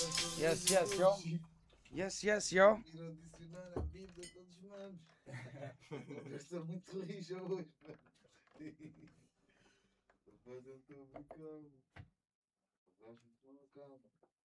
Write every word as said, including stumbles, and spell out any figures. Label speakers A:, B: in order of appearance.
A: Yes, yes, yo. Yes, yes, yo.
B: Ir adicionar a Bíblia a todos os manos. Eu estou muito lixo hoje, mano. Rapaz, eu estou a brincar. Rapaz, eu estou a calma.